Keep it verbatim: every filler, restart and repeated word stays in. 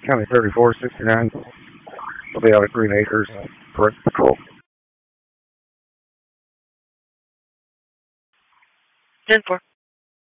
County thirty-four sixty-nine. We'll be out at Green Acres for patrol. ten four.